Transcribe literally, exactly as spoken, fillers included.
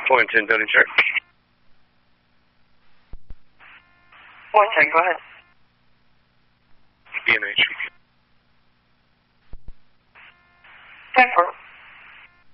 One ten building chart. One ten, go ahead. B M H.